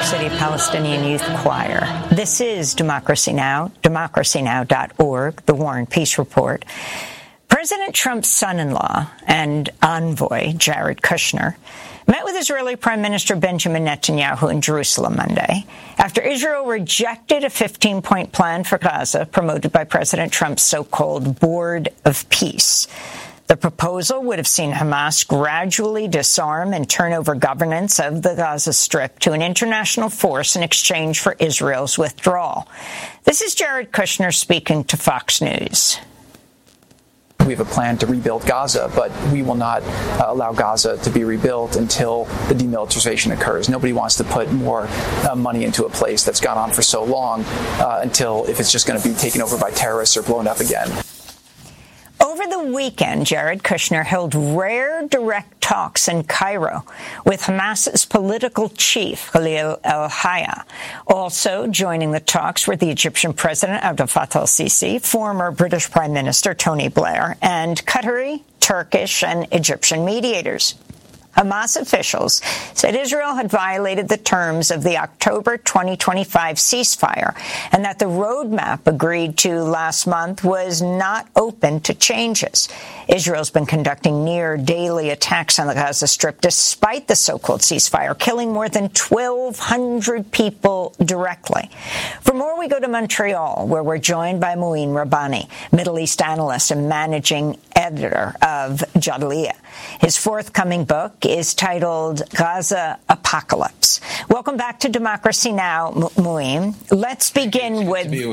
City Palestinian Youth Choir. This is Democracy Now!, democracynow.org, The War and Peace Report. President Trump's son-in-law and envoy, Jared Kushner, met with Israeli Prime Minister Benjamin Netanyahu in Jerusalem Monday after Israel rejected a 15-point plan for Gaza promoted by President Trump's so-called Board of Peace. The proposal would have seen Hamas gradually disarm and turn over governance of the Gaza Strip to an international force in exchange for Israel's withdrawal. This is Jared Kushner speaking to Fox News. We have a plan to rebuild Gaza, but we will not allow Gaza to be rebuilt until the demilitarization occurs. Nobody wants to put more money into a place that's gone on for so long until if it's just going to be taken over by terrorists or blown up again. Over the weekend, Jared Kushner held rare direct talks in Cairo with Hamas's political chief, Khalil al-Hayya. Also joining the talks were the Egyptian President Abdel Fattah al-Sisi, former British Prime Minister Tony Blair, and Qatari, Turkish, and Egyptian mediators. Hamas officials said Israel had violated the terms of the October 2025 ceasefire and that the roadmap agreed to last month was not open to changes. Israel's been conducting near-daily attacks on the Gaza Strip despite the so-called ceasefire, killing more than 1,200 people directly. For more, we go to Montreal, where we're joined by Mouin Rabbani, Middle East analyst and managing editor of Jadaliyya. His forthcoming book is titled Gaza Apocalypse. Welcome back to Democracy Now!, Mouin. Let's begin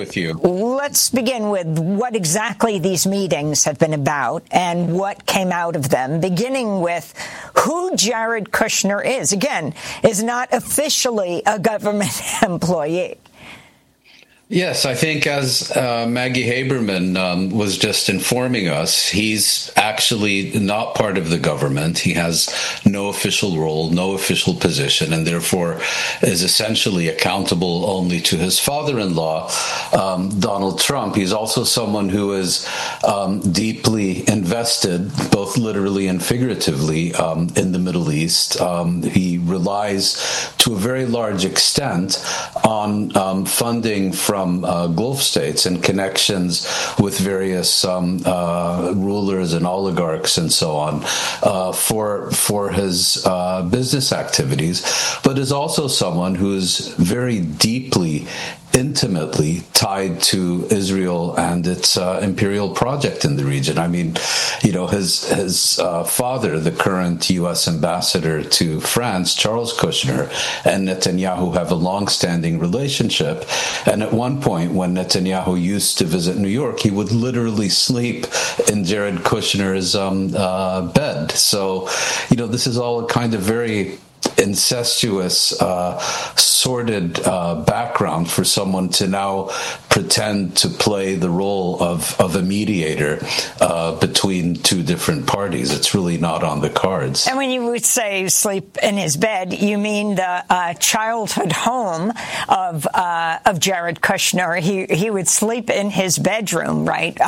with what exactly these meetings have been about and what came out of them, beginning with who Jared Kushner is. Again, is not officially a government employee. Yes, I think as Maggie Haberman was just informing us, he's actually not part of the government. He has no official role, no official position, and therefore is essentially accountable only to his father-in-law, Donald Trump. He's also someone who is deeply invested, both literally and figuratively, in the Middle East. He relies to a very large extent on funding from Gulf states and connections with various rulers and oligarchs and so on for his business activities, but is also someone who is very deeply, intimately tied to Israel and its imperial project in the region. I mean, you know, his father, the current U.S. ambassador to France, Charles Kushner, and Netanyahu have a long-standing relationship. And at one point, when Netanyahu used to visit New York, he would literally sleep in Jared Kushner's bed. So, you know, this is all a kind of very incestuous, sordid background for someone to now pretend to play the role of a mediator between two different parties. It's really not on the cards. And when you would say sleep in his bed, you mean the childhood home of Jared Kushner. He would sleep in his bedroom, right?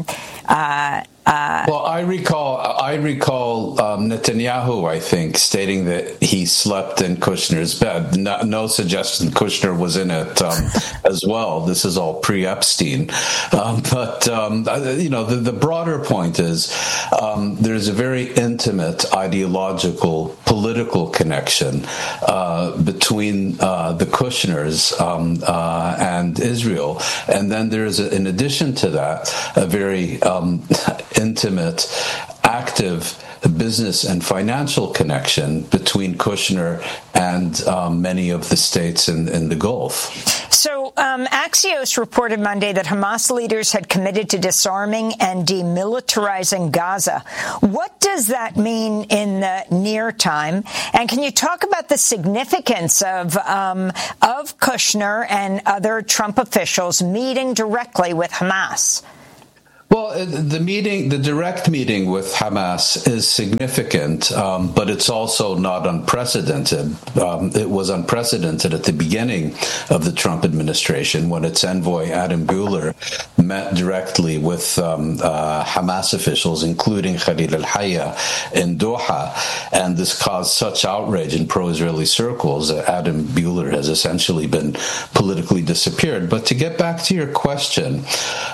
Well, I recall Netanyahu, I think, stating that he slept in Kushner's bed. No suggestion Kushner was in it as well. This is all pre-Epstein. But you know, the broader point is there's a very intimate ideological, political connection between the Kushners and Israel. And then there's, in addition to that, a very intimate, active business and financial connection between Kushner and many of the states in the Gulf. So Axios reported Monday that Hamas leaders had committed to disarming and demilitarizing Gaza. What does that mean in the near time? And can you talk about the significance of Kushner and other Trump officials meeting directly with Hamas? Well, the direct meeting with Hamas is significant, but it's also not unprecedented. It was unprecedented at the beginning of the Trump administration when its envoy, Adam Buehler, met directly with Hamas officials, including Khalil al-Hayya in Doha, and this caused such outrage in pro-Israeli circles that Adam Buehler has essentially been politically disappeared. But to get back to your question,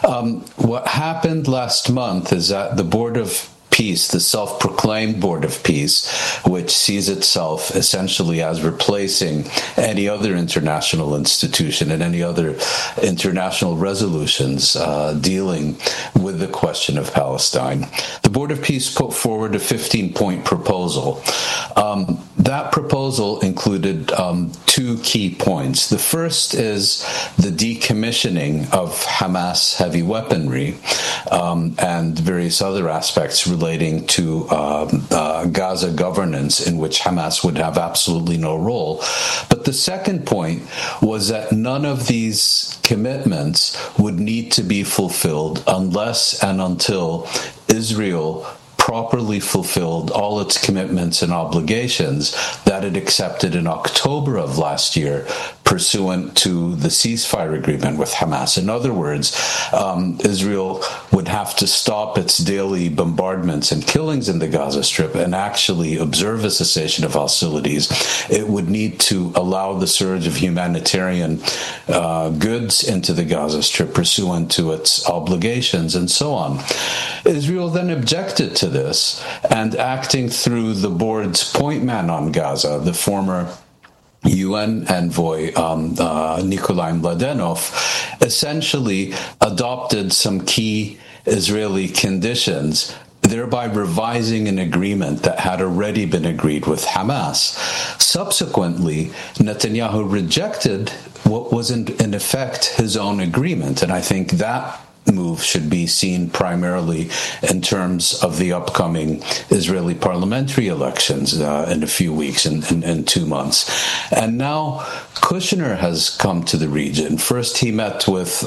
what happened last month is that the Board of Peace, the self-proclaimed Board of Peace, which sees itself essentially as replacing any other international institution and any other international resolutions dealing with the question of Palestine. The Board of Peace put forward a 15-point proposal. That proposal included two key points. The first is the decommissioning of Hamas heavy weaponry and various other aspects relating to Gaza governance in which Hamas would have absolutely no role. But the second point was that none of these commitments would need to be fulfilled unless and until Israel properly fulfilled all its commitments and obligations that it accepted in October of last year pursuant to the ceasefire agreement with Hamas. In other words, Israel would have to stop its daily bombardments and killings in the Gaza Strip and actually observe a cessation of hostilities. It would need to allow the surge of humanitarian goods into the Gaza Strip pursuant to its obligations and so on. Israel then objected to this, and acting through the board's point man on Gaza, the former UN envoy Nikolai Mladenov, essentially adopted some key Israeli conditions, thereby revising an agreement that had already been agreed with Hamas. Subsequently, Netanyahu rejected what was in effect his own agreement, and I think that move should be seen primarily in terms of the upcoming Israeli parliamentary elections in a few weeks, in 2 months. And now Kushner has come to the region. First, he met with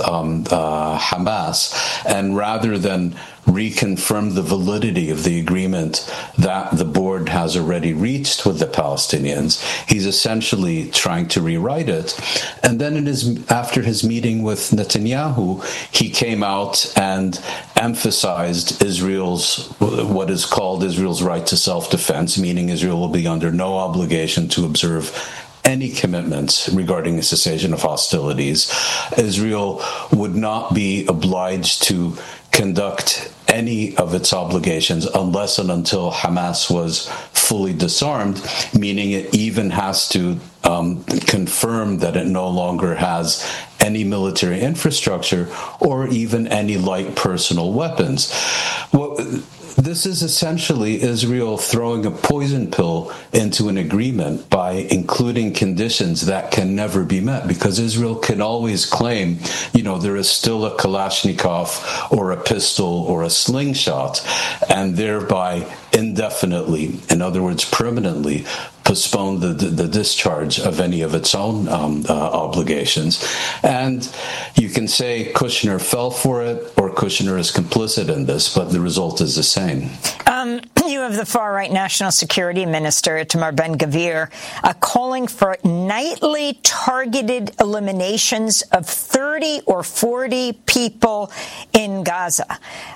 Hamas, and rather than reconfirm the validity of the agreement that the board has already reached with the Palestinians, he's essentially trying to rewrite it. And then after his meeting with Netanyahu, he came out and emphasized what is called Israel's right to self-defense, meaning Israel will be under no obligation to observe any commitments regarding a cessation of hostilities. Israel would not be obliged to conduct any of its obligations unless and until Hamas was fully disarmed, meaning it even has to confirm that it no longer has any military infrastructure or even any light personal weapons. This is essentially Israel throwing a poison pill into an agreement by including conditions that can never be met, because Israel can always claim, there is still a Kalashnikov or a pistol or a slingshot, and thereby indefinitely, in other words, permanently, postpone the discharge of any of its own obligations. And you can say Kushner fell for it or Kushner is complicit in this, but the result is the same. You have the far-right National Security Minister, Itamar Ben-Gvir, calling for nightly targeted eliminations of 30 or 40 people in Gaza.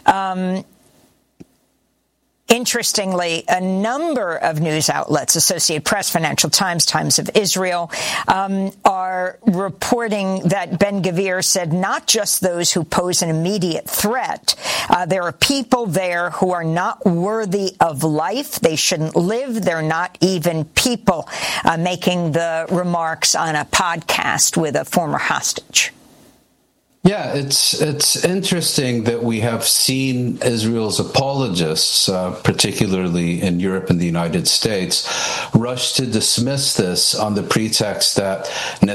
Interestingly, a number of news outlets, Associated Press, Financial Times, Times of Israel, are reporting that Ben-Gvir said not just those who pose an immediate threat. There are people there who are not worthy of life. They shouldn't live. They're not even people, making the remarks on a podcast with a former hostage. Yeah, it's interesting that we have seen Israel's apologists, particularly in Europe and the United States, rush to dismiss this on the pretext that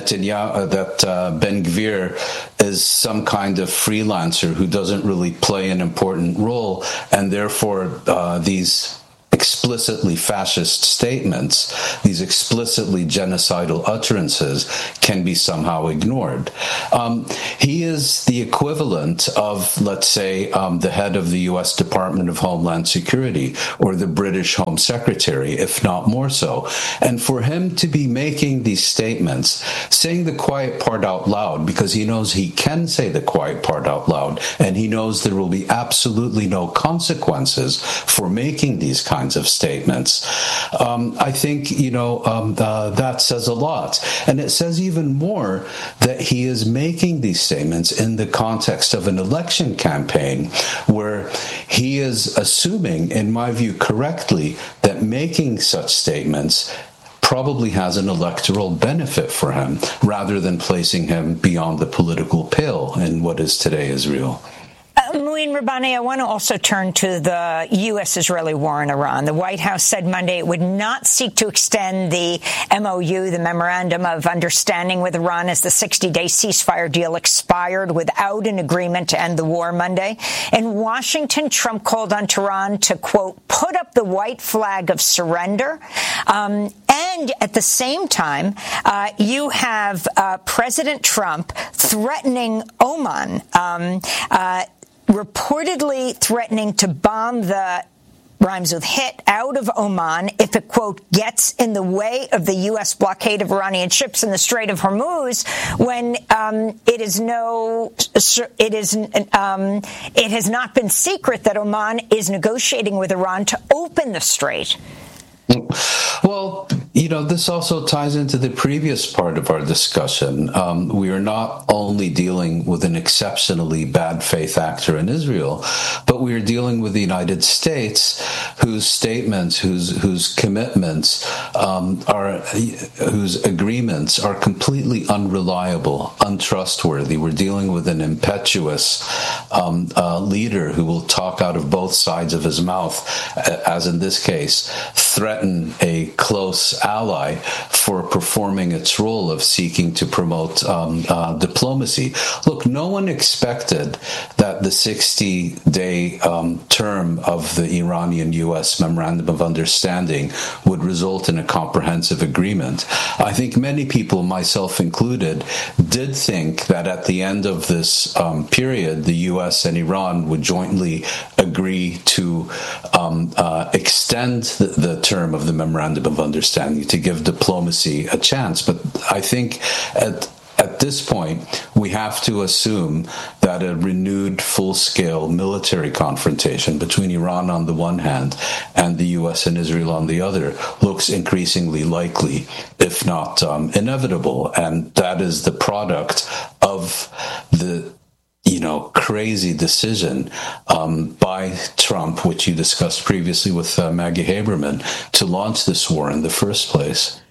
Ben-Gvir is some kind of freelancer who doesn't really play an important role, and therefore these explicitly fascist statements, these explicitly genocidal utterances, can be somehow ignored. He is the equivalent of, let's say, the head of the U.S. Department of Homeland Security or the British Home Secretary, if not more so. And for him to be making these statements, saying the quiet part out loud, because he knows he can say the quiet part out loud, and he knows there will be absolutely no consequences for making these kinds of statements, I think, that says a lot. And it says even more that he is making these statements in the context of an election campaign where he is assuming, in my view correctly, that making such statements probably has an electoral benefit for him rather than placing him beyond the political pale in what is today Israel. Mouin Rabbani, I want to also turn to the U.S.-Israeli war in Iran. The White House said Monday it would not seek to extend the MOU, the Memorandum of Understanding with Iran, as the 60-day ceasefire deal expired without an agreement to end the war Monday. In Washington, Trump called on Tehran to, quote, put up the white flag of surrender. And at the same time, you have President Trump threatening Oman, reportedly threatening to bomb the rhymes with hit out of Oman if it, quote, gets in the way of the U.S. blockade of Iranian ships in the Strait of Hormuz, when it has not been secret that Oman is negotiating with Iran to open the strait. Well, this also ties into the previous part of our discussion. We are not only dealing with an exceptionally bad faith actor in Israel, but we are dealing with the United States, whose statements, whose commitments, whose agreements are completely unreliable, untrustworthy. We're dealing with an impetuous leader who will talk out of both sides of his mouth, as in this case, threaten a close ally for performing its role of seeking to promote diplomacy. Look, no one expected that the 60-day term of the Iranian-U.S. Memorandum of Understanding would result in a comprehensive agreement. I think many people, myself included, did think that at the end of this period, the U.S. and Iran would jointly agree to extend the term of the Memorandum of Understanding to give diplomacy a chance. But I think at this point, we have to assume that a renewed full-scale military confrontation between Iran on the one hand and the U.S. and Israel on the other looks increasingly likely, if not inevitable. And that is the product of the crazy decision by Trump, which you discussed previously with Maggie Haberman, to launch this war in the first place.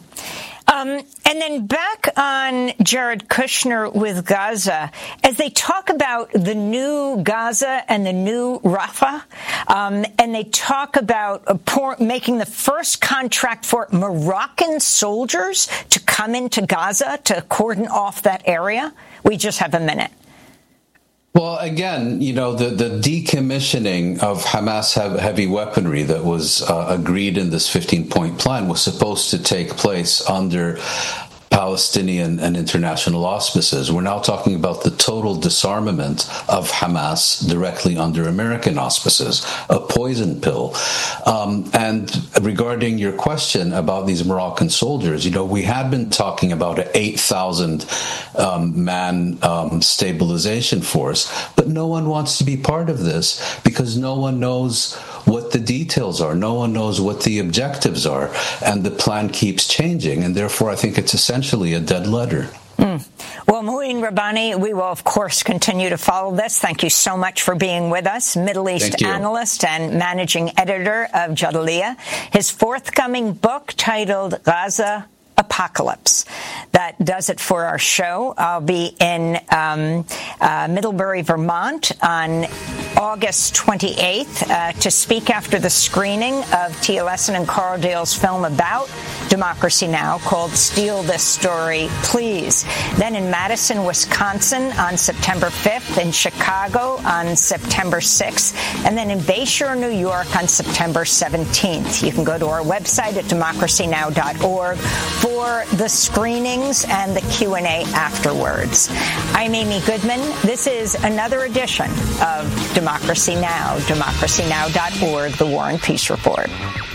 And then back on Jared Kushner with Gaza, as they talk about the new Gaza and the new Rafah, and they talk about making the first contract for Moroccan soldiers to come into Gaza to cordon off that area. We just have a minute. Well, again, the decommissioning of Hamas heavy weaponry that was agreed in this 15-point plan was supposed to take place under Palestinian and international auspices. We're now talking about the total disarmament of Hamas directly under American auspices, a poison pill. And regarding your question about these Moroccan soldiers, we had been talking about an 8,000 man stabilization force, but no one wants to be part of this because no one knows what the details are. No one knows what the objectives are, and the plan keeps changing, and therefore I think it's essentially a dead letter. Well, Mouin Rabbani, we will, of course, continue to follow this. Thank you so much for being with us. Middle East analyst and managing editor of Jadaliyya. His forthcoming book titled Gaza Apocalypse. That does it for our show. I'll be in Middlebury, Vermont on August 28th to speak after the screening of Tia Lesson and Carl Dale's film about Democracy Now! Called Steal This Story, Please. Then in Madison, Wisconsin on September 5th, in Chicago on September 6th, and then in Bayshore, New York on September 17th. You can go to our website at democracynow.org for the screenings and the Q&A afterwards. I'm Amy Goodman. This is another edition of Democracy Now!, democracynow.org, the War and Peace Report.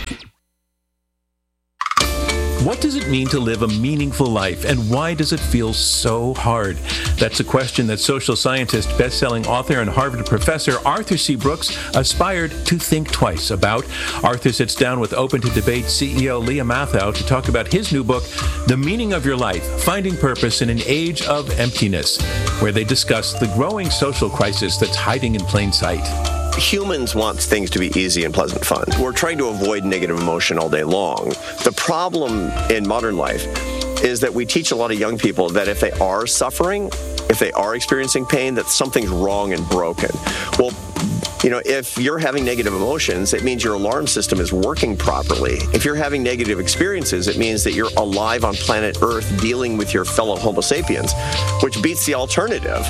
What does it mean to live a meaningful life, and why does it feel so hard? That's a question that social scientist, best-selling author, and Harvard professor Arthur C. Brooks aspired to think twice about. Arthur sits down with Open to Debate CEO Leah Mathau to talk about his new book, The Meaning of Your Life, Finding Purpose in an Age of Emptiness, where they discuss the growing social crisis that's hiding in plain sight. Humans want things to be easy and pleasant fun. We're trying to avoid negative emotion all day long. The problem in modern life is that we teach a lot of young people that if they are suffering, if they are experiencing pain, that something's wrong and broken. Well, if you're having negative emotions, it means your alarm system is working properly. If you're having negative experiences, it means that you're alive on planet Earth dealing with your fellow Homo sapiens, which beats the alternative.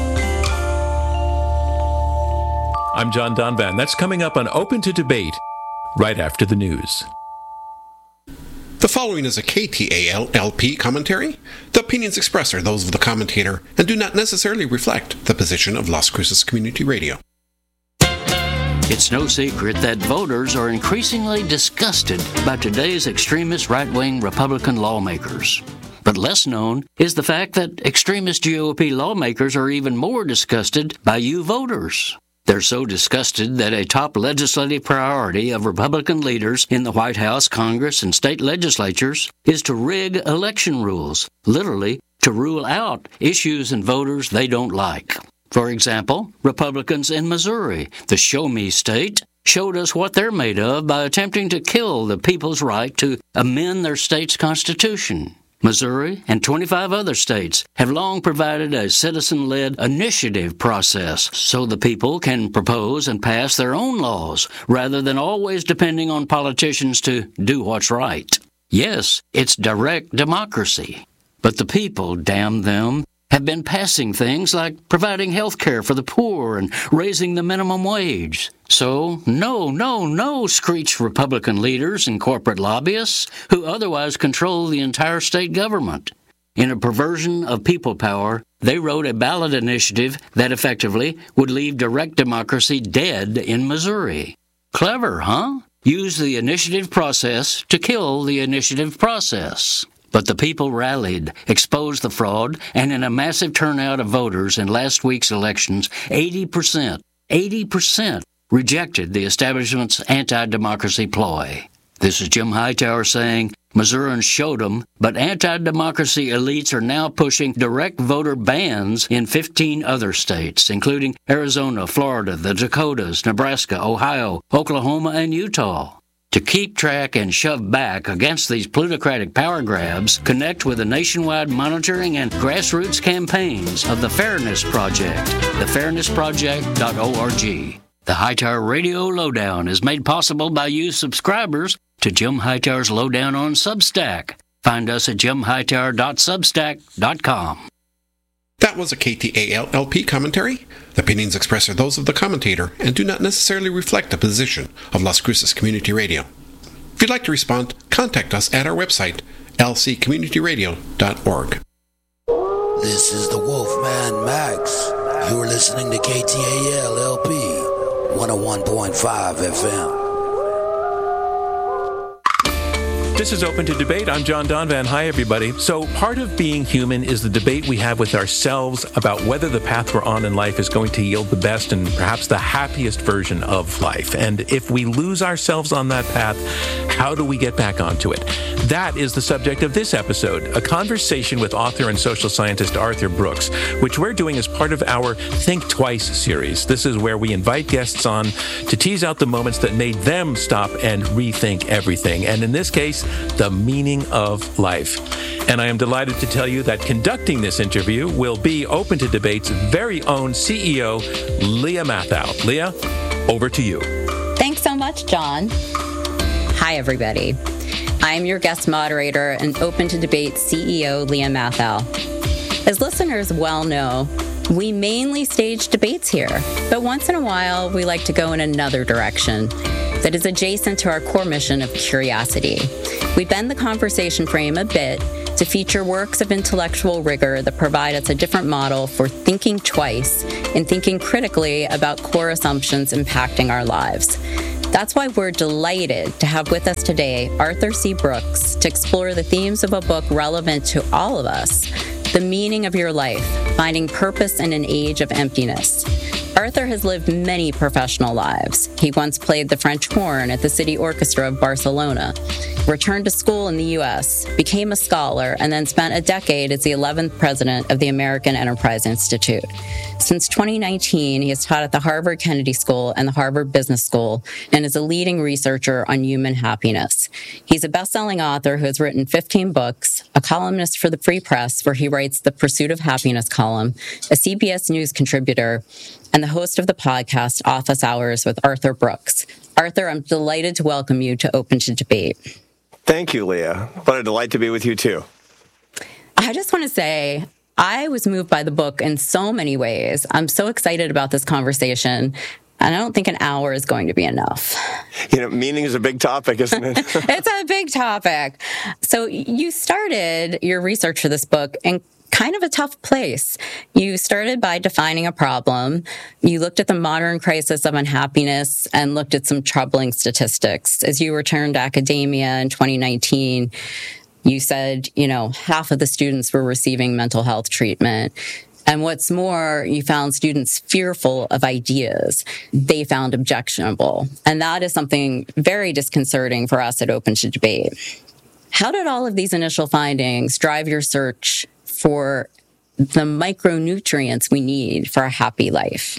I'm John Donvan. That's coming up on Open to Debate right after the news. The following is a KTAL-LP commentary. The opinions expressed are those of the commentator and do not necessarily reflect the position of Las Cruces Community Radio. It's no secret that voters are increasingly disgusted by today's extremist right-wing Republican lawmakers. But less known is the fact that extremist GOP lawmakers are even more disgusted by you voters. They're so disgusted that a top legislative priority of Republican leaders in the White House, Congress, and state legislatures is to rig election rules, literally to rule out issues and voters they don't like. For example, Republicans in Missouri, the show-me state, showed us what they're made of by attempting to kill the people's right to amend their state's constitution. Missouri and 25 other states have long provided a citizen-led initiative process so the people can propose and pass their own laws rather than always depending on politicians to do what's right. Yes, it's direct democracy, but the people, damn them, have been passing things like providing health care for the poor and raising the minimum wage. So, no, screech Republican leaders and corporate lobbyists who otherwise control the entire state government. In a perversion of people power, they wrote a ballot initiative that effectively would leave direct democracy dead in Missouri. Clever, huh? Use the initiative process to kill the initiative process. But the people rallied, exposed the fraud, and in a massive turnout of voters in last week's elections, 80% rejected the establishment's anti-democracy ploy. This is Jim Hightower saying, Missourians showed them, but anti-democracy elites are now pushing direct voter bans in 15 other states, including Arizona, Florida, the Dakotas, Nebraska, Ohio, Oklahoma, and Utah. To keep track and shove back against these plutocratic power grabs, connect with the nationwide monitoring and grassroots campaigns of the Fairness Project, thefairnessproject.org. The Hightower Radio Lowdown is made possible by you subscribers to Jim Hightower's Lowdown on Substack. Find us at jimhightower.substack.com. That was a KTAL-LP commentary. The opinions expressed are those of the commentator and do not necessarily reflect the position of Las Cruces Community Radio. If you'd like to respond, contact us at our website, lccommunityradio.org. This is the Wolfman Max. You're listening to KTAL-LP 101.5 FM. This is Open to Debate. I'm John Donvan. Hi, everybody. So part of being human is the debate we have with ourselves about whether the path we're on in life is going to yield the best and perhaps the happiest version of life. And if we lose ourselves on that path, how do we get back onto it? That is the subject of this episode, a conversation with author and social scientist Arthur Brooks, which we're doing as part of our Think Twice series. This is where we invite guests on to tease out the moments that made them stop and rethink everything. And in this case, the meaning of life. And I am delighted to tell you that conducting this interview will be Open to Debate's very own CEO, Leah Mathau. Leah, over to you. Thanks so much, John. Hi, everybody. I'm your guest moderator and Open to Debate CEO, Leah Mathau. As listeners well know, we mainly stage debates here, but once in a while, we like to go in another direction that is adjacent to our core mission of curiosity. We bend the conversation frame a bit to feature works of intellectual rigor that provide us a different model for thinking twice and thinking critically about core assumptions impacting our lives. That's why we're delighted to have with us today Arthur C. Brooks to explore the themes of a book relevant to all of us, The Meaning of Your Life, Finding Purpose in an Age of Emptiness. Arthur has lived many professional lives. He once played the French horn at the City Orchestra of Barcelona, returned to school in the U.S., became a scholar, and then spent a decade as the 11th president of the American Enterprise Institute. Since 2019, he has taught at the Harvard Kennedy School and the Harvard Business School and is a leading researcher on human happiness. He's a best-selling author who has written 15 books, a columnist for the Free Press, where he writes the Pursuit of Happiness column, a CBS News contributor, and the host of the podcast Office Hours with Arthur Brooks. Arthur, I'm delighted to welcome you to Open to Debate. Thank you, Leah. What a delight to be with you, too. I just want to say, I was moved by the book in so many ways. I'm so excited about this conversation, and I don't think an hour is going to be enough. Meaning is a big topic, isn't it? It's a big topic. So you started your research for this book in kind of a tough place. You started by defining a problem. You looked at the modern crisis of unhappiness and looked at some troubling statistics. As you returned to academia in 2019, you said, half of the students were receiving mental health treatment. And what's more, you found students fearful of ideas they found objectionable. And that is something very disconcerting for us at Open to Debate. How did all of these initial findings drive your search for the micronutrients we need for a happy life?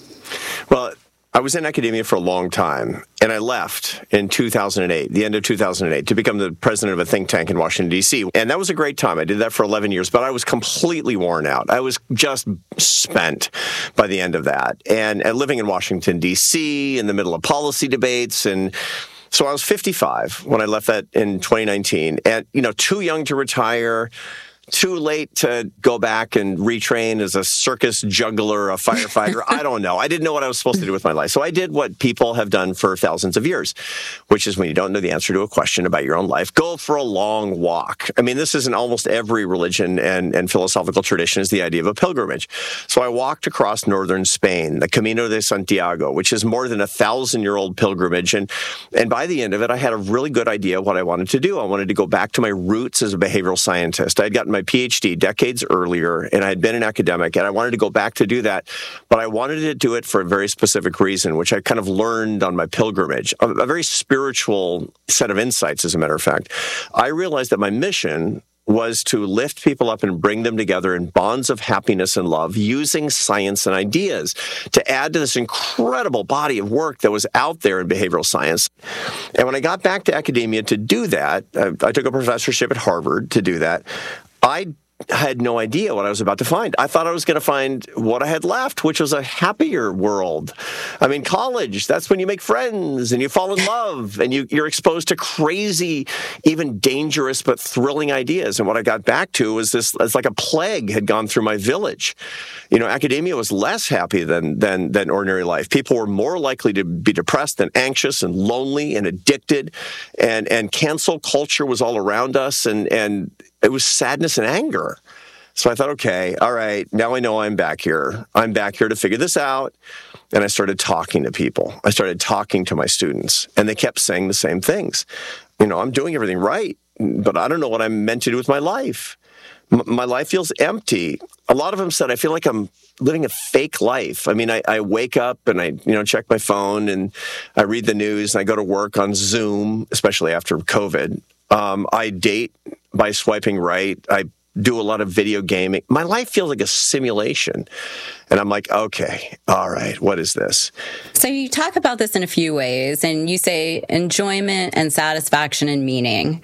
Well, I was in academia for a long time, and I left in 2008, the end of 2008, to become the president of a think tank in Washington, D.C. And that was a great time. I did that for 11 years, but I was completely worn out. I was just spent by the end of that. And living in Washington, D.C., in the middle of policy debates, and so I was 55 when I left that in 2019, and, too young to retire, too late to go back and retrain as a circus juggler, a firefighter. I don't know. I didn't know what I was supposed to do with my life. So I did what people have done for thousands of years, which is when you don't know the answer to a question about your own life, go for a long walk. I mean, this is in almost every religion and philosophical tradition, is the idea of a pilgrimage. So I walked across northern Spain, the Camino de Santiago, which is more than 1,000-year-old pilgrimage. And by the end of it, I had a really good idea what I wanted to do. I wanted to go back to my roots as a behavioral scientist. I had gotten my PhD decades earlier, and I had been an academic, and I wanted to go back to do that, but I wanted to do it for a very specific reason, which I kind of learned on my pilgrimage, a very spiritual set of insights, as a matter of fact. I realized that my mission was to lift people up and bring them together in bonds of happiness and love using science and ideas to add to this incredible body of work that was out there in behavioral science. And when I got back to academia to do that, I took a professorship at Harvard to do that. I had no idea what I was about to find. I thought I was going to find what I had left, which was a happier world. I mean, college, that's when you make friends and you fall in love and you're exposed to crazy, even dangerous but thrilling ideas. And what I got back to was this, it's like a plague had gone through my village. Academia was less happy than ordinary life. People were more likely to be depressed and anxious and lonely and addicted. And cancel culture was all around us. And it was sadness and anger. So I thought, okay, all right, now I know I'm back here. I'm back here to figure this out. And I started talking to people. I started talking to my students, and they kept saying the same things. I'm doing everything right, but I don't know what I'm meant to do with my life. My life feels empty. A lot of them said, I feel like I'm living a fake life. I mean, I wake up and I, check my phone and I read the news and I go to work on Zoom, especially after COVID. I date by swiping right. I do a lot of video gaming. My life feels like a simulation. And I'm like, okay, all right, what is this? So you talk about this in a few ways, and you say enjoyment and satisfaction and meaning.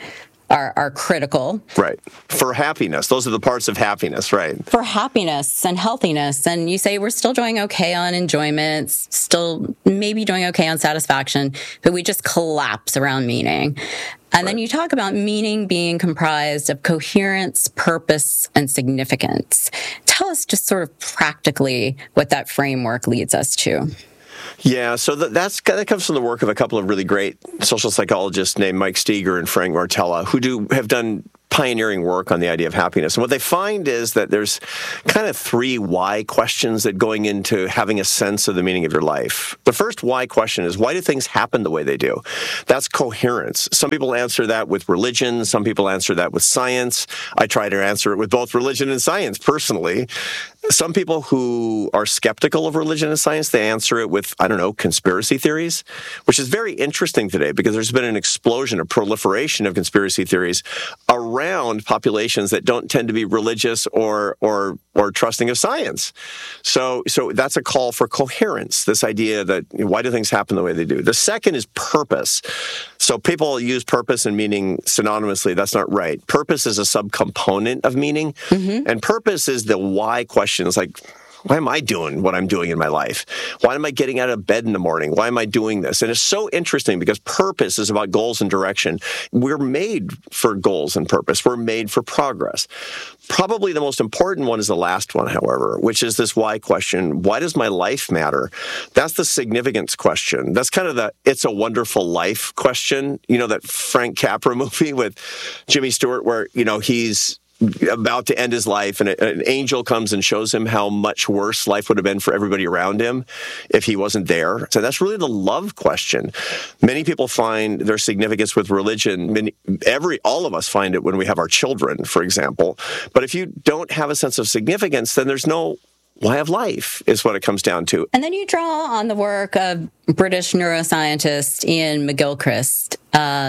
are critical. Right. For happiness. Those are the parts of happiness, right? For happiness and healthiness. And you say we're still doing okay on enjoyment, still maybe doing okay on satisfaction, but we just collapse around meaning. And then you talk about meaning being comprised of coherence, purpose, and significance. Tell us just sort of practically what that framework leads us to. Yeah, so that comes from the work of a couple of really great social psychologists named Mike Steger and Frank Martella, who have done pioneering work on the idea of happiness. And what they find is that there's kind of 3 why questions that going into having a sense of the meaning of your life. The first why question is, why do things happen the way they do? That's coherence. Some people answer that with religion. Some people answer that with science. I try to answer it with both religion and science, personally. Some people who are skeptical of religion and science, they answer it with, conspiracy theories, which is very interesting today because there's been an explosion, a proliferation of conspiracy theories around populations that don't tend to be religious or trusting of science. So that's a call for coherence, this idea that why do things happen the way they do? The second is purpose. So people use purpose and meaning synonymously. That's not right. Purpose is a subcomponent of meaning, and purpose is the why question. It's like, why am I doing what I'm doing in my life? Why am I getting out of bed in the morning? Why am I doing this? And it's so interesting because purpose is about goals and direction. We're made for goals and purpose. We're made for progress. Probably the most important one is the last one, however, which is this why question. Why does my life matter? That's the significance question. That's kind of the It's a Wonderful Life question. You know, that Frank Capra movie with Jimmy Stewart where, he's about to end his life, and an angel comes and shows him how much worse life would have been for everybody around him if he wasn't there. So that's really the love question. Many people find their significance with religion. All of us find it when we have our children, for example. But if you don't have a sense of significance, then there's no why of life, is what it comes down to. And then you draw on the work of British neuroscientist Ian McGilchrist.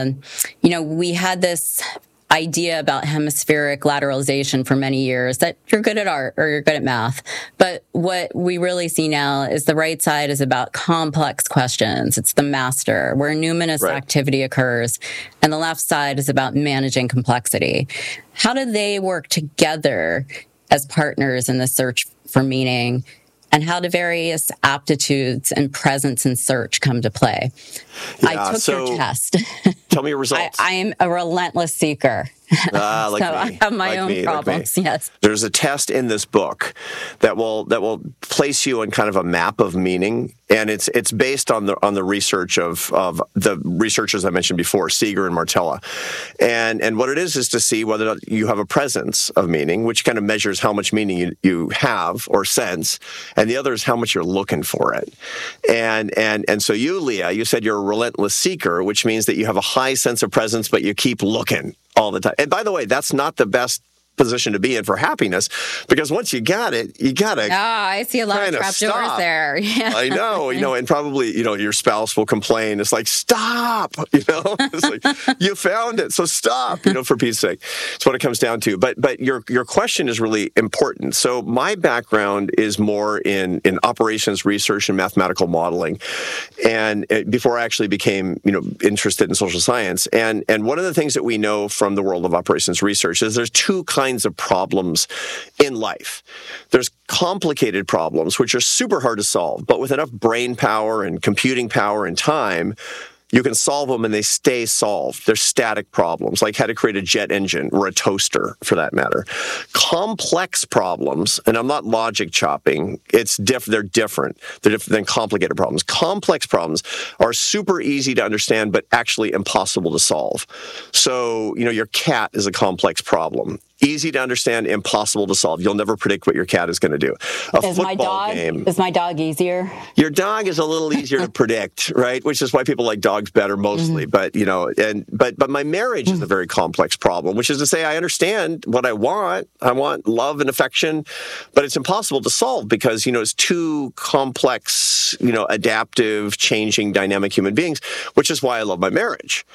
We had this idea about hemispheric lateralization for many years, that you're good at art or you're good at math. But what we really see now is the right side is about complex questions. It's the master, where numinous activity occurs. And the left side is about managing complexity. How do they work together as partners in the search for meaning? And how do various aptitudes and presence in search come to play? I took your test. Tell me your results. I am a relentless seeker. Like so me. I have my own problems. Yes. There's a test in this book that will place you on kind of a map of meaning, and it's based on the research of the researchers I mentioned before, Seeger and Martella, and what it is to see whether or not you have a presence of meaning, which kind of measures how much meaning you have or sense, and the other is how much you're looking for it, and so you, Leah, you said you're a relentless seeker, which means that you have a high sense of presence, but you keep looking all the time. And by the way, that's not the best position to be in for happiness, because once you got it, you got to I see a lot of trap doors there. Yeah. I know, and probably, your spouse will complain. It's like, stop, it's like, you found it, so stop, for Pete's sake. It's what it comes down to. But your question is really important. So my background is more in operations research and mathematical modeling, and before I actually became, interested in social science. And one of the things that we know from the world of operations research is there's two kinds of problems in life. There's complicated problems, which are super hard to solve, but with enough brain power and computing power and time, you can solve them and they stay solved. They're static problems, like how to create a jet engine or a toaster, for that matter. Complex problems, and I'm not logic chopping, they're different. They're different than complicated problems. Complex problems are super easy to understand, but actually impossible to solve. So, your cat is a complex problem. Easy to understand, impossible to solve. You'll never predict what your cat is going to do. Is my dog easier? Your dog is a little easier to predict, right? Which is why people like dogs better mostly. Mm-hmm. But my marriage is a very complex problem, which is to say I understand what I want. I want love and affection, but it's impossible to solve because, it's two complex, adaptive, changing, dynamic human beings, which is why I love my marriage.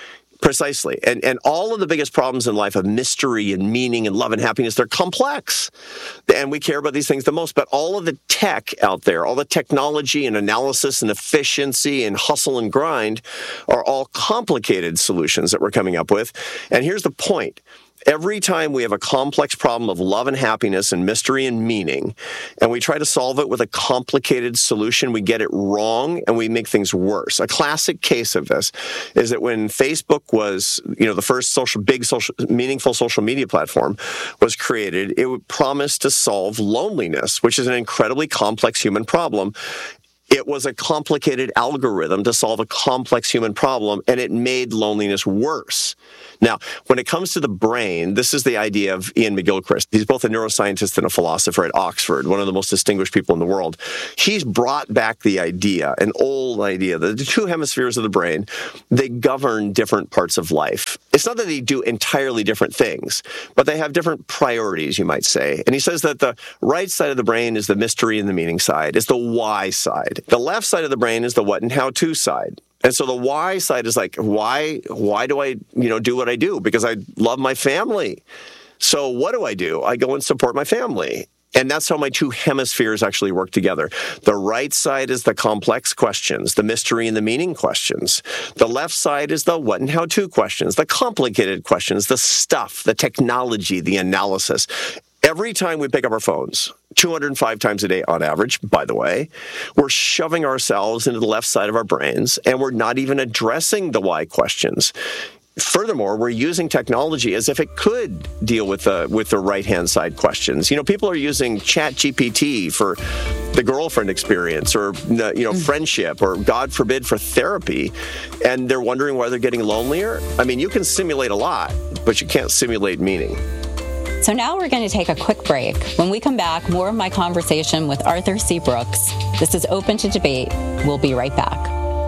Precisely. And all of the biggest problems in life of mystery and meaning and love and happiness, they're complex. And we care about these things the most. But all of the tech out there, all the technology and analysis and efficiency and hustle and grind are all complicated solutions that we're coming up with. And here's the point. Every time we have a complex problem of love and happiness and mystery and meaning, and we try to solve it with a complicated solution, we get it wrong and we make things worse. A classic case of this is that when Facebook was, the first meaningful social media platform was created, it promised to solve loneliness, which is an incredibly complex human problem. It was a complicated algorithm to solve a complex human problem, and it made loneliness worse. Now, when it comes to the brain, this is the idea of Ian McGilchrist. He's both a neuroscientist and a philosopher at Oxford, one of the most distinguished people in the world. He's brought back the idea, an old idea, that the two hemispheres of the brain, they govern different parts of life. It's not that they do entirely different things, but they have different priorities, you might say. And he says that the right side of the brain is the mystery and the meaning side. It's the why side. The left side of the brain is the what and how-to side. And so the why side is like, why do I, do what I do? Because I love my family. So what do? I go and support my family. And that's how my two hemispheres actually work together. The right side is the complex questions, the mystery and the meaning questions. The left side is the what and how-to questions, the complicated questions, the stuff, the technology, the analysis. Every time we pick up our phones, 205 times a day on average, by the way, we're shoving ourselves into the left side of our brains, and we're not even addressing the why questions. Furthermore, we're using technology as if it could deal with the right-hand side questions. People are using ChatGPT for the girlfriend experience or, friendship or, God forbid, for therapy, and they're wondering why they're getting lonelier. I mean, you can simulate a lot, but you can't simulate meaning. So now we're going to take a quick break. When we come back, more of my conversation with Arthur C. Brooks. This is Open to Debate. We'll be right back.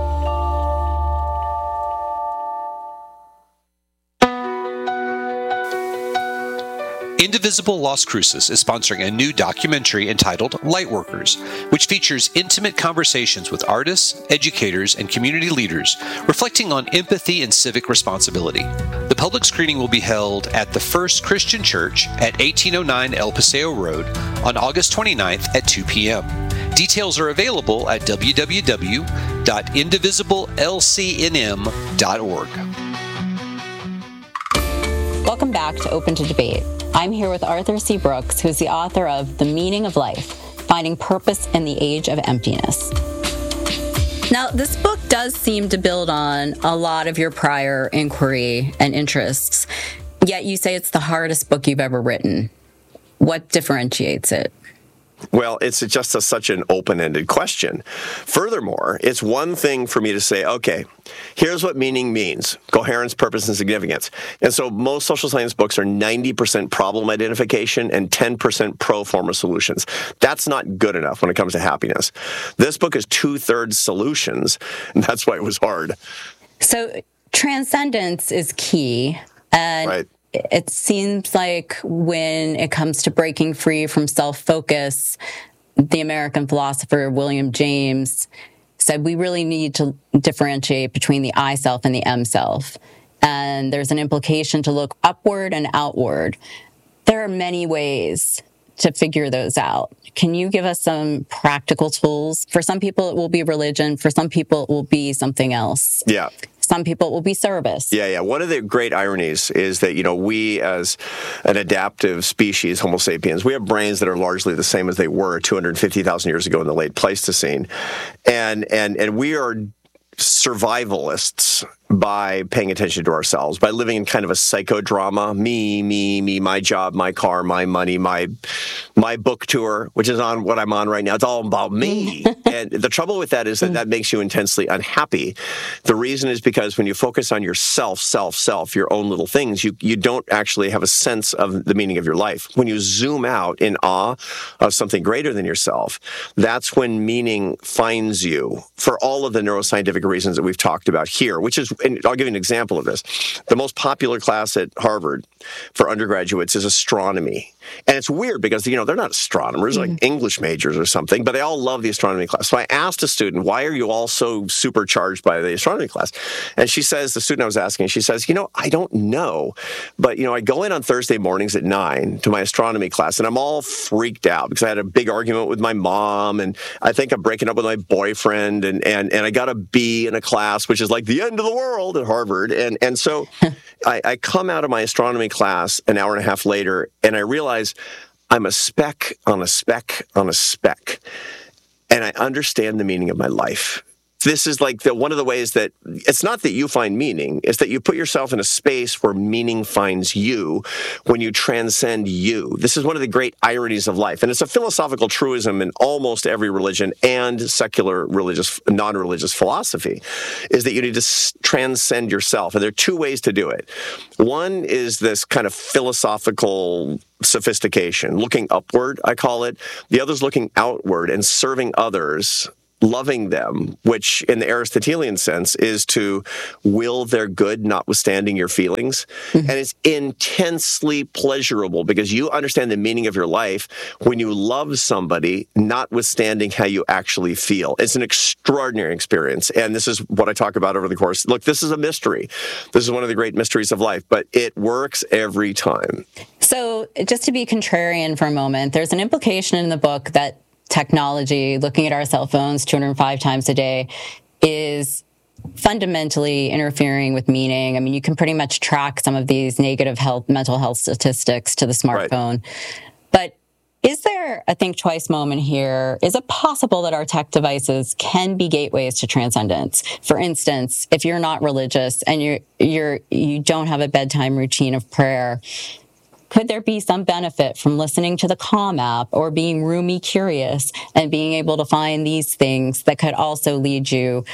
Indivisible Las Cruces is sponsoring a new documentary entitled Lightworkers, which features intimate conversations with artists, educators, and community leaders reflecting on empathy and civic responsibility. The public screening will be held at the First Christian Church at 1809 El Paseo Road on August 29th at 2 p.m. Details are available at www.indivisiblelcnm.org. Welcome back to Open to Debate. I'm here with Arthur C. Brooks, who's the author of The Meaning of Life, Finding Purpose in the Age of Emptiness. Now, this book does seem to build on a lot of your prior inquiry and interests, yet you say it's the hardest book you've ever written. What differentiates it? Well, it's just such an open-ended question. Furthermore, it's one thing for me to say, okay, here's what meaning means, coherence, purpose, and significance. And so most social science books are 90% problem identification and 10% pro forma solutions. That's not good enough when it comes to happiness. This book is 2/3 solutions, and that's why it was hard. So transcendence is key. And right. It seems like when it comes to breaking free from self-focus, the American philosopher William James said we really need to differentiate between the I self and the M self. And there's an implication to look upward and outward. There are many ways to figure those out. Can you give us some practical tools? For some people, it will be religion. For some people, it will be something else. Yeah. Some people will be service. Yeah. One of the great ironies is that, we as an adaptive species, Homo sapiens, we have brains that are largely the same as they were 250,000 years ago in the late Pleistocene. And we are survivalists by paying attention to ourselves, by living in kind of a psychodrama, me, my job, my car, my money, my book tour, which is on what I'm on right now. It's all about me. And the trouble with that is that makes you intensely unhappy. The reason is because when you focus on yourself, your own little things, you don't actually have a sense of the meaning of your life. When you zoom out in awe of something greater than yourself, that's when meaning finds you for all of the neuroscientific reasons that we've talked about here, which is, and I'll give you an example of this. The most popular class at Harvard for undergraduates is astronomy. And it's weird because, they're not astronomers, like English majors or something, but they all love the astronomy class. So I asked a student, why are you all so supercharged by the astronomy class? And she says, the student I was asking, she says, I don't know, but, I go in on Thursday mornings at 9 to my astronomy class, and I'm all freaked out because I had a big argument with my mom, and I think I'm breaking up with my boyfriend, and I got a B in a class, which is like the end of the world at Harvard. And so I come out of my astronomy class an hour and a half later, and I realize I'm a speck on a speck on a speck, and I understand the meaning of my life. This is like one of the ways that it's not that you find meaning, it's that you put yourself in a space where meaning finds you when you transcend you. This is one of the great ironies of life. And it's a philosophical truism in almost every religion and secular non-religious philosophy, is that you need to transcend yourself. And there are two ways to do it. One is this kind of philosophical sophistication, looking upward, I call it. The other is looking outward and serving others, loving them, which in the Aristotelian sense is to will their good notwithstanding your feelings. Mm-hmm. And it's intensely pleasurable because you understand the meaning of your life when you love somebody notwithstanding how you actually feel. It's an extraordinary experience. And this is what I talk about over the course. Look, this is a mystery. This is one of the great mysteries of life, but it works every time. So just to be contrarian for a moment, there's an implication in the book that technology, looking at our cell phones 205 times a day, is fundamentally interfering with meaning. I mean, you can pretty much track some of these negative mental health statistics to the smartphone. Right. But is there a think twice moment here? Is it possible that our tech devices can be gateways to transcendence? For instance, if you're not religious and you don't have a bedtime routine of prayer, could there be some benefit from listening to the Calm app or being roomy curious and being able to find these things that could also lead you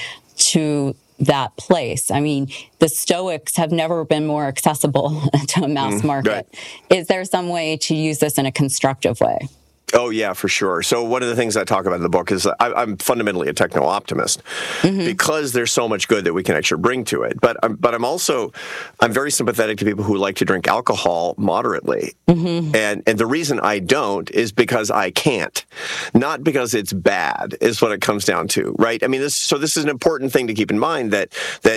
to that place? I mean, the Stoics have never been more accessible to a mass market. Right. Is there some way to use this in a constructive way? Oh, yeah, for sure. So one of the things I talk about in the book is I'm fundamentally a techno-optimist because there's so much good that we can actually bring to it. But I'm very sympathetic to people who like to drink alcohol moderately. Mm-hmm. And the reason I don't is because I can't, not because it's bad, is what it comes down to, right? I mean, this is an important thing to keep in mind that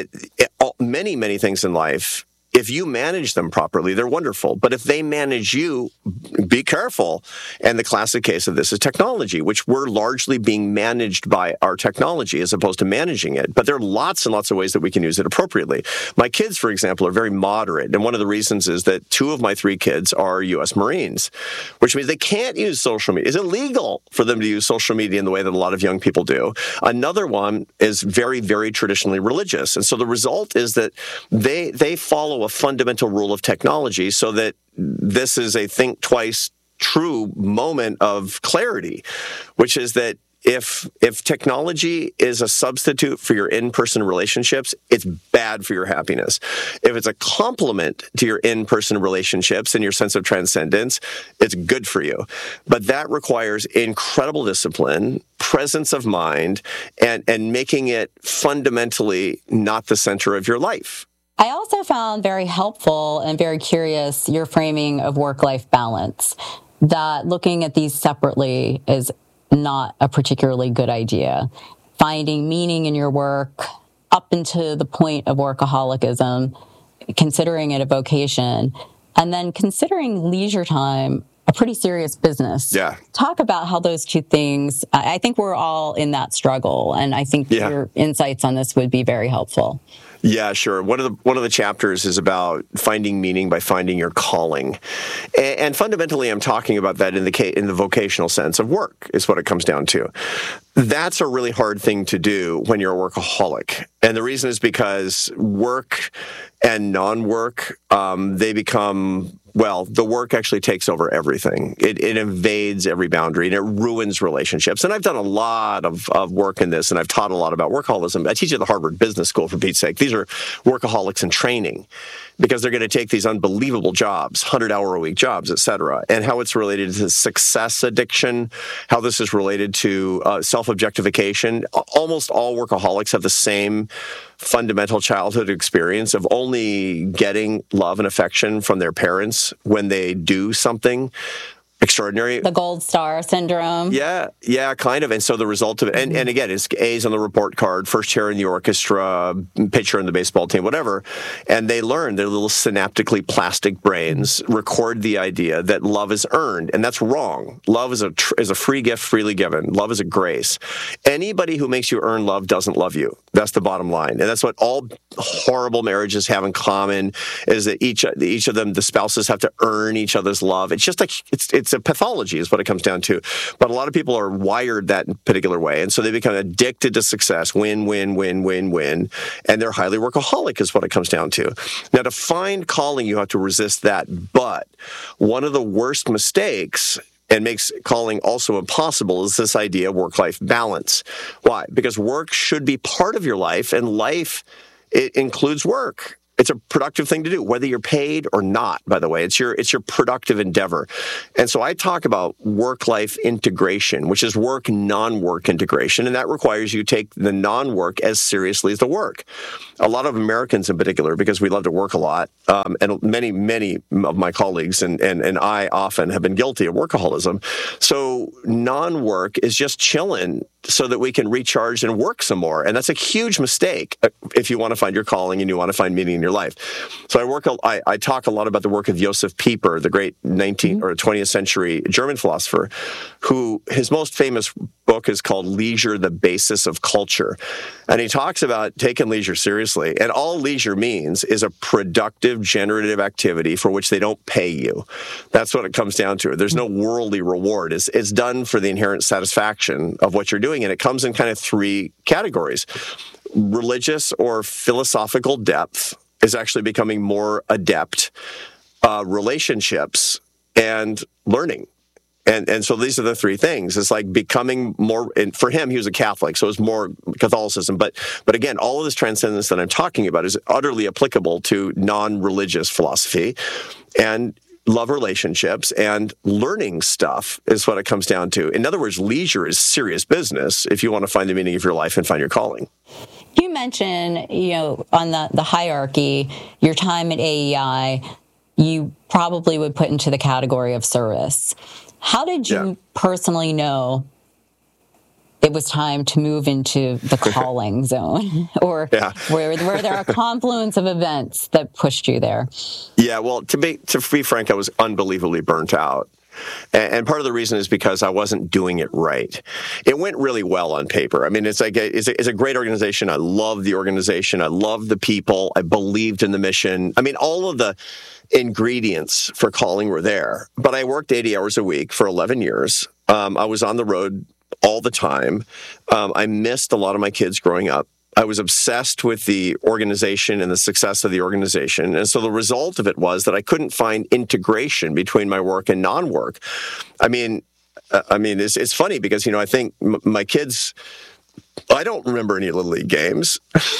many, many things in life, if you manage them properly, they're wonderful. But if they manage you, be careful. And the classic case of this is technology, which we're largely being managed by our technology as opposed to managing it. But there are lots and lots of ways that we can use it appropriately. My kids, for example, are very moderate. And one of the reasons is that 2 of my 3 kids are U.S. Marines, which means they can't use social media. It's illegal for them to use social media in the way that a lot of young people do. Another one is very, very traditionally religious. And so the result is that they follow a fundamental rule of technology, so that this is a think twice true moment of clarity, which is that if technology is a substitute for your in-person relationships, it's bad for your happiness. If it's a complement to your in-person relationships and your sense of transcendence, it's good for you. But that requires incredible discipline, presence of mind, and making it fundamentally not the center of your life. I also found very helpful and very curious your framing of work-life balance, that looking at these separately is not a particularly good idea. Finding meaning in your work up into the point of workaholicism, considering it a vocation, and then considering leisure time a pretty serious business. Yeah. Talk about how those two things, I think we're all in that struggle, and I think your insights on this would be very helpful. Yeah, sure. One of the chapters is about finding meaning by finding your calling, and fundamentally, I'm talking about that in the vocational sense of work is what it comes down to. That's a really hard thing to do when you're a workaholic, and the reason is because work and non-work they become. Well, the work actually takes over everything. It invades every boundary, and it ruins relationships. And I've done a lot of work in this, and I've taught a lot about workaholism. I teach at the Harvard Business School, for Pete's sake. These are workaholics in training because they're going to take these unbelievable jobs, 100-hour-a-week jobs, et cetera, and how it's related to success addiction, how this is related to self-objectification. Almost all workaholics have the same fundamental childhood experience of only getting love and affection from their parents when they do something extraordinary. The gold star syndrome. Yeah, kind of. And so the result of it, and again, it's A's on the report card, first chair in the orchestra, pitcher in the baseball team, whatever. And they learn, their little synaptically plastic brains record the idea that love is earned, and that's wrong. Love is a free gift, freely given. Love is a grace. Anybody who makes you earn love doesn't love you. That's the bottom line. And that's what all horrible marriages have in common, is that each of them, the spouses have to earn each other's love. It's just like, it's a pathology is what it comes down to. But a lot of people are wired that particular way. And so they become addicted to success, win, win, win, win, win. And they're highly workaholic is what it comes down to. Now, to find calling, you have to resist that. But one of the worst mistakes, and makes calling also impossible, is this idea of work-life balance. Why? Because work should be part of your life, and life, it includes work. It's a productive thing to do, whether you're paid or not, by the way. It's your productive endeavor. And so I talk about work-life integration, which is work, non-work integration, and that requires you to take the non-work as seriously as the work. A lot of Americans in particular, because we love to work a lot, and many of my colleagues and I often have been guilty of workaholism. So non-work is just chilling so that we can recharge and work some more. And that's a huge mistake if you want to find your calling and you want to find meaning in your life. So I talk a lot about the work of Josef Pieper, the great 19th or 20th century German philosopher, who his most famous book is called Leisure, the Basis of Culture. And he talks about taking leisure seriously. And all leisure means is a productive, generative activity for which they don't pay you. That's what it comes down to. There's no worldly reward. It's done for the inherent satisfaction of what you're doing. And it comes in kind of three categories. Religious or philosophical depth is actually becoming more adept. Relationships and learning. And so these are the three things. It's like becoming more, and for him, he was a Catholic, so it was more Catholicism. But again, all of this transcendence that I'm talking about is utterly applicable to non-religious philosophy and love relationships and learning stuff is what it comes down to. In other words, leisure is serious business if you want to find the meaning of your life and find your calling. You mentioned, on the hierarchy, your time at AEI, you probably would put into the category of service. How did you personally know it was time to move into the calling zone? Or were there a confluence of events that pushed you there? Yeah, well, to be frank, I was unbelievably burnt out. And part of the reason is because I wasn't doing it right. It went really well on paper. I mean, it's a great organization. I love the organization. I love the people. I believed in the mission. I mean, all of the ingredients for calling were there. But I worked 80 hours a week for 11 years. I was on the road all the time. I missed a lot of my kids growing up. I was obsessed with the organization and the success of the organization. And so the result of it was that I couldn't find integration between my work and non-work. I mean, it's funny because, I think my kids, I don't remember any Little League games.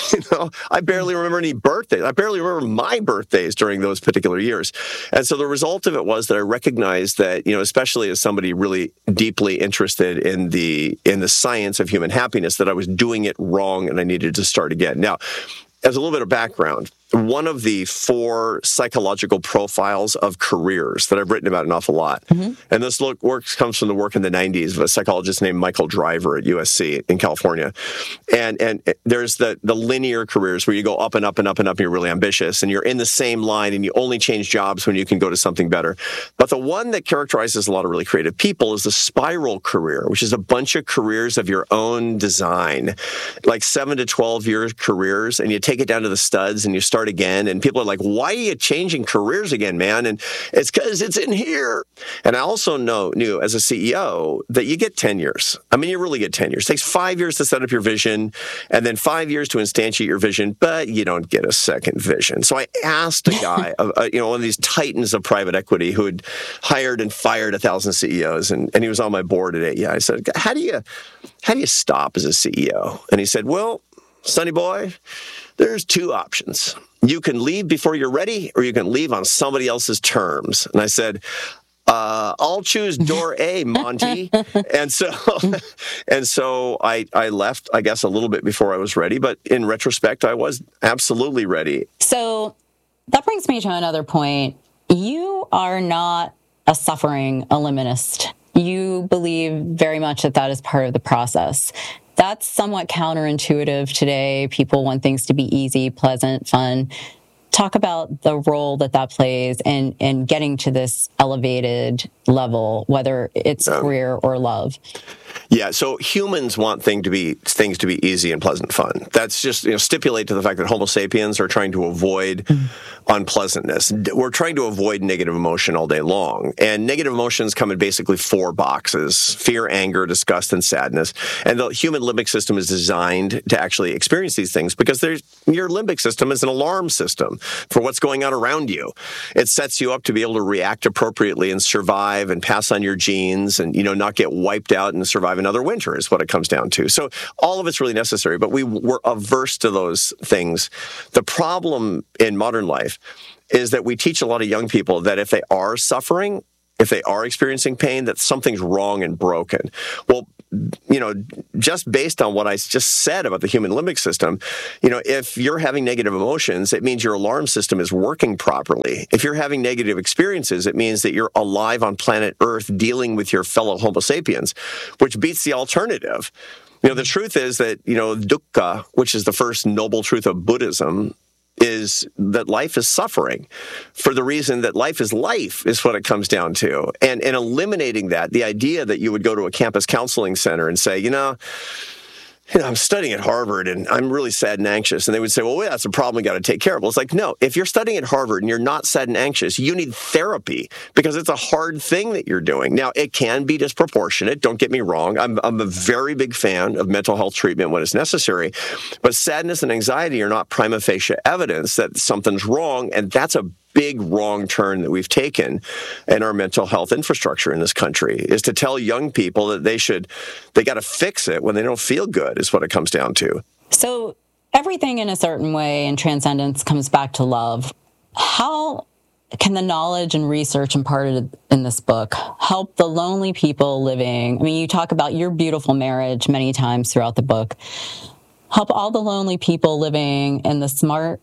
I barely remember any birthdays. I barely remember my birthdays during those particular years. And so the result of it was that I recognized that, especially as somebody really deeply interested in the science of human happiness, that I was doing it wrong and I needed to start again. Now, as a little bit of background, one of the 4 psychological profiles of careers that I've written about an awful lot, and this work comes from the work in the 90s of a psychologist named Michael Driver at USC in California. And there's the linear careers where you go up and up and up and up and you're really ambitious and you're in the same line and you only change jobs when you can go to something better. But the one that characterizes a lot of really creative people is the spiral career, which is a bunch of careers of your own design, like 7 to 12 year careers, and you take it down to the studs and you start again, and people are like, why are you changing careers again, man? And it's because it's in here. And I also knew as a CEO that you get 10 years. I mean, you really get 10 years. It takes 5 years to set up your vision and then 5 years to instantiate your vision, but you don't get a second vision. So I asked a guy, one of these titans of private equity who had hired and fired 1,000 CEOs, and he was on my board at AEI. I said, how do you stop as a CEO? And he said, well, Sonny boy, there's 2 options. You can leave before you're ready, or you can leave on somebody else's terms. And I said, I'll choose door A, Monty. and so I left, I guess, a little bit before I was ready. But in retrospect, I was absolutely ready. So that brings me to another point. You are not a suffering eliminist. You believe very much that that is part of the process. That's somewhat counterintuitive today. People want things to be easy, pleasant, fun. Talk about the role that that plays in getting to this elevated level, whether it's career or love. Yeah, so humans want things to be easy and pleasant fun. That's just stipulate to the fact that Homo sapiens are trying to avoid unpleasantness. We're trying to avoid negative emotion all day long. And negative emotions come in basically 4 boxes: fear, anger, disgust, and sadness. And the human limbic system is designed to actually experience these things because your limbic system is an alarm system for what's going on around you. It sets you up to be able to react appropriately and survive and pass on your genes and not get wiped out and survive another winter is what it comes down to. So all of it's really necessary, but we're averse to those things. The problem in modern life is that we teach a lot of young people that if they are suffering, if they are experiencing pain, that something's wrong and broken. Well, just based on what I just said about the human limbic system, if you're having negative emotions, it means your alarm system is working properly. If you're having negative experiences, it means that you're alive on planet Earth dealing with your fellow Homo sapiens, which beats the alternative. The truth is that, dukkha, which is the first noble truth of Buddhism, is that life is suffering for the reason that life is what it comes down to. And eliminating that, the idea that you would go to a campus counseling center and say, I'm studying at Harvard and I'm really sad and anxious. And they would say, well, that's a problem we got to take care of. Well, it's like, no, if you're studying at Harvard and you're not sad and anxious, you need therapy because it's a hard thing that you're doing. Now, it can be disproportionate. Don't get me wrong. I'm a very big fan of mental health treatment when it's necessary. But sadness and anxiety are not prima facie evidence that something's wrong. And that's a big wrong turn that we've taken in our mental health infrastructure in this country, is to tell young people that they got to fix it when they don't feel good, is what it comes down to. So everything in a certain way in transcendence comes back to love. How can the knowledge and research imparted in this book help the lonely people living? I mean, you talk about your beautiful marriage many times throughout the book. Help all the lonely people living in the smartphone,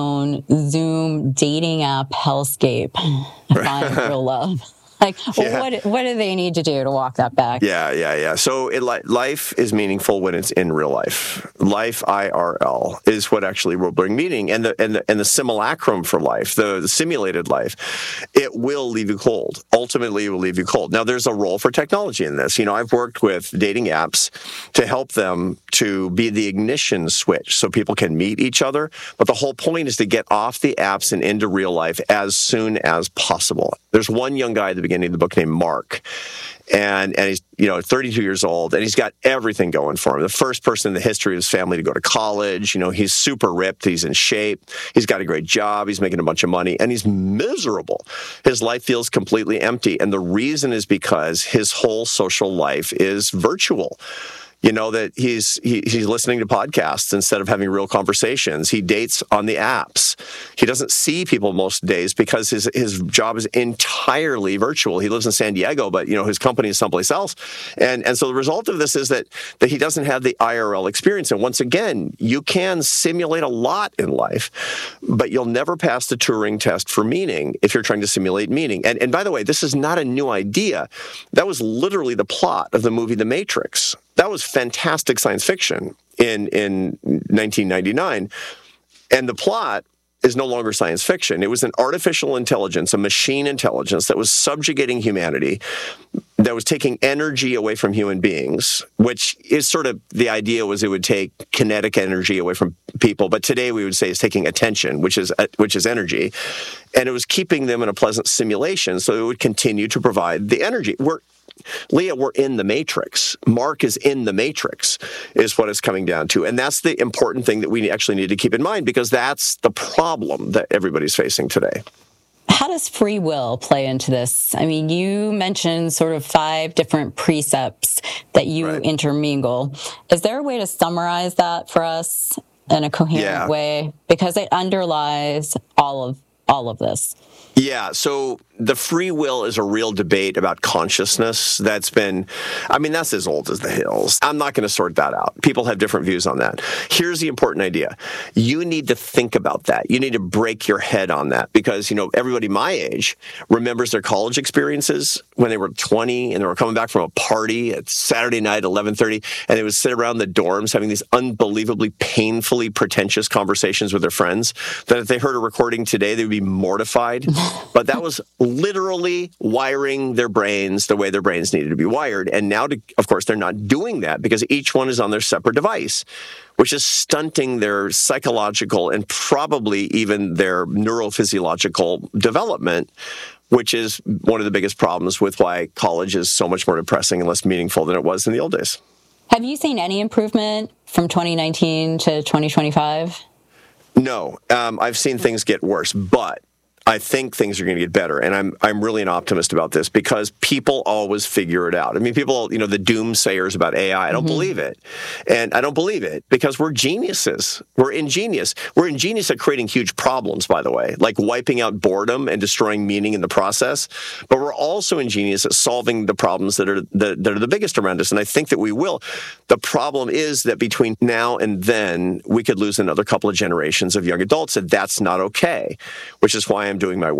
Zoom, dating app hellscape find real love. What do they need to do to walk that back? Yeah. So life is meaningful when it's in real life. Life IRL is what actually will bring meaning, and the simulacrum for life, the simulated life, it will leave you cold. Ultimately, it will leave you cold. Now, there's a role for technology in this. I've worked with dating apps to help them to be the ignition switch so people can meet each other. But the whole point is to get off the apps and into real life as soon as possible. There's one young guy at the beginning of the book named Mark, and he's 32 years old, and he's got everything going for him. The first person in the history of his family to go to college. He's super ripped, he's in shape, he's got a great job, he's making a bunch of money, and he's miserable. His life feels completely empty, and the reason is because his whole social life is virtual. That he's listening to podcasts instead of having real conversations. He dates on the apps. He doesn't see people most days because his job is entirely virtual. He lives in San Diego, but his company is someplace else. And so the result of this is that he doesn't have the IRL experience. And once again, you can simulate a lot in life, but you'll never pass the Turing test for meaning if you're trying to simulate meaning. And by the way, this is not a new idea. That was literally the plot of the movie The Matrix. That was fantastic science fiction in 1999. And the plot is no longer science fiction. It was an artificial intelligence, a machine intelligence that was subjugating humanity, that was taking energy away from human beings, which is sort of the idea was it would take kinetic energy away from people. But today we would say it's taking attention, which is energy. And it was keeping them in a pleasant simulation so it would continue to provide the energy. Leah, we're in the Matrix. Mark is in the Matrix, is what it's coming down to. And that's the important thing that we actually need to keep in mind, because that's the problem that everybody's facing today. How does free will play into this? I mean, you mentioned sort of 5 different precepts that you intermingle. Is there a way to summarize that for us in a coherent way? Because it underlies all of this. Yeah, so the free will is a real debate about consciousness that's as old as the hills. I'm not going to sort that out. People have different views on that. Here's the important idea. You need to think about that. You need to break your head on that because, everybody my age remembers their college experiences when they were 20 and they were coming back from a party at Saturday night, 11:30, and they would sit around the dorms having these unbelievably painfully pretentious conversations with their friends that if they heard a recording today, they would be mortified. But that was literally wiring their brains the way their brains needed to be wired. And now, of course, they're not doing that because each one is on their separate device, which is stunting their psychological and probably even their neurophysiological development, which is one of the biggest problems with why college is so much more depressing and less meaningful than it was in the old days. Have you seen any improvement from 2019 to 2025? No, I've seen things get worse, but I think things are going to get better, and I'm really an optimist about this because people always figure it out. I mean, people, the doomsayers about AI, I don't believe it. And I don't believe it because we're geniuses. We're ingenious. We're ingenious at creating huge problems, by the way, like wiping out boredom and destroying meaning in the process. But we're also ingenious at solving the problems that are the biggest around us, and I think that we will. The problem is that between now and then, we could lose another couple of generations of young adults, and that's not okay, which is why I'm doing my work.